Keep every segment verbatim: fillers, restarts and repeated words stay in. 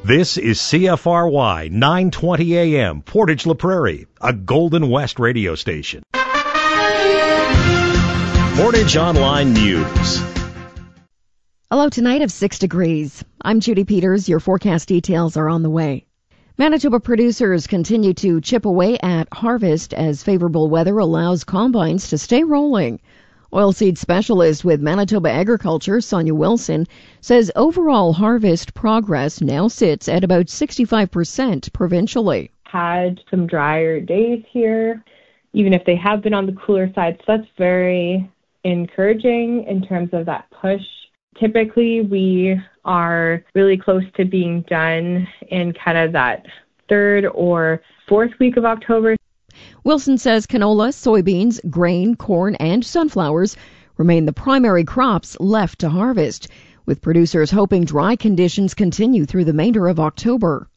This is C F R Y nine twenty A M, Portage La Prairie, a Golden West radio station. Portage Online News. A low tonight of six degrees. I'm Judy Peters. Your forecast details are on the way. Manitoba producers continue to chip away at harvest as favorable weather allows combines to stay rolling. Oilseed specialist with Manitoba Agriculture, Sonia Wilson, says overall harvest progress now sits at about sixty-five percent provincially. Had some drier days here, even if they have been on the cooler side, so that's very encouraging in terms of that push. Typically, we are really close to being done in kind of that third or fourth week of October. Wilson says canola, soybeans, grain, corn, and sunflowers remain the primary crops left to harvest, with producers hoping dry conditions continue through the remainder of October.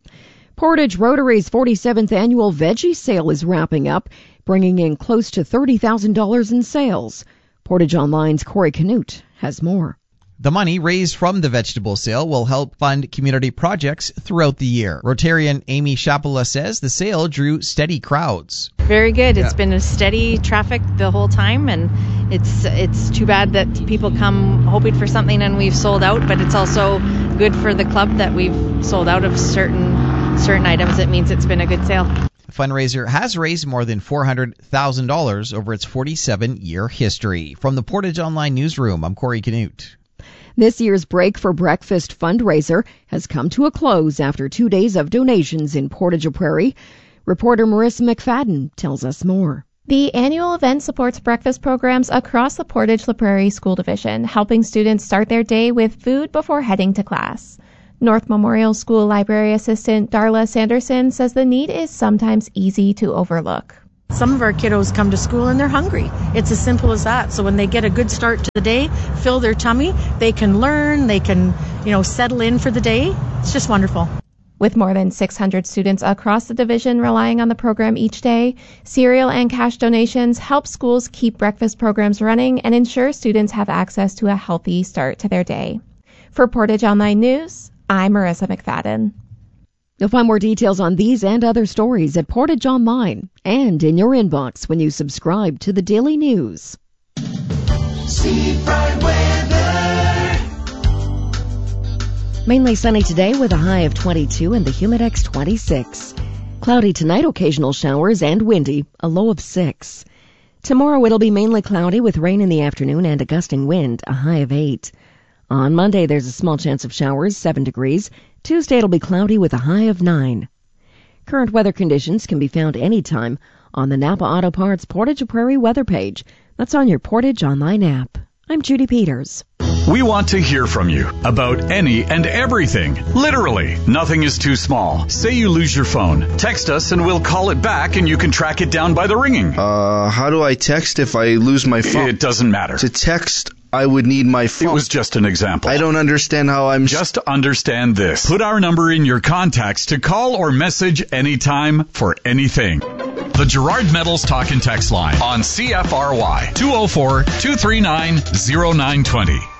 Portage Rotary's forty-seventh annual Veggie Sale is wrapping up, bringing in close to thirty thousand dollars in sales. Portage Online's Corey Canute has more. The money raised from the vegetable sale will help fund community projects throughout the year. Rotarian Amy Shapula says the sale drew steady crowds. Very good. It's yeah. been a steady traffic the whole time, and it's it's too bad that people come hoping for something and we've sold out, but it's also good for the club that we've sold out of certain certain items. It means it's been a good sale. The fundraiser has raised more than four hundred thousand dollars over its forty-seven-year history. From the Portage Online Newsroom, I'm Corey Canute. This year's Break for Breakfast fundraiser has come to a close after two days of donations in Portage La Prairie. Reporter Marissa McFadden tells us more. The annual event supports breakfast programs across the Portage La Prairie School Division, helping students start their day with food before heading to class. North Memorial School Library Assistant Darla Sanderson says the need is sometimes easy to overlook. Some of our kiddos come to school and they're hungry. It's as simple as that. So when they get a good start to the day, fill their tummy, they can learn, they can, you know, settle in for the day. It's just wonderful. With more than six hundred students across the division relying on the program each day, cereal and cash donations help schools keep breakfast programs running and ensure students have access to a healthy start to their day. For Portage Online News, I'm Marissa McFadden. You'll find more details on these and other stories at Portage Online and in your inbox when you subscribe to the Daily News. Seafront weather. Mainly sunny today with a high of twenty-two and the Humidex twenty-six. Cloudy tonight, occasional showers and windy, a low of six. Tomorrow it'll be mainly cloudy with rain in the afternoon and a gusting wind, a high of eight. On Monday there's a small chance of showers, seven degrees. Tuesday it'll be cloudy with a high of nine. Current weather conditions can be found anytime on the Napa Auto Parts Portage La Prairie weather page. That's on your Portage Online app. I'm Judy Peters. We want to hear from you about any and everything. Literally, nothing is too small. Say you lose your phone. Text us and we'll call it back and you can track it down by the ringing. Uh, how do I text if I lose my phone? It doesn't matter. To text, I would need my phone. It was just an example. I don't understand how I'm... Just understand this. Put our number in your contacts to call or message anytime for anything. The Gerard Metals Talk and Text line on C F R Y, two oh four, two three nine, oh nine two oh.